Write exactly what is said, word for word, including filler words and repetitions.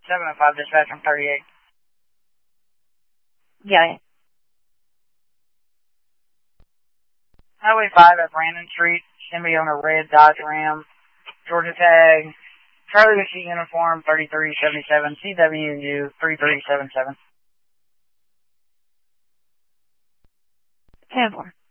seven oh five, dispatch from thirty-eight. Yeah. Highway five at Brandon Street. Should be on a red Dodge Ram. Georgia tag. Charlie Whiskey uniform thirty-three seventy-seven. C W U three three seven seven. ten four.